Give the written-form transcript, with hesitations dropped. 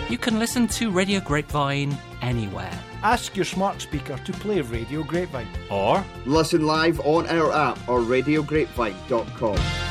You can listen to Radio Grapevine anywhere. Ask your smart speaker to play Radio Grapevine. Or listen live on our app or radiograpevine.com.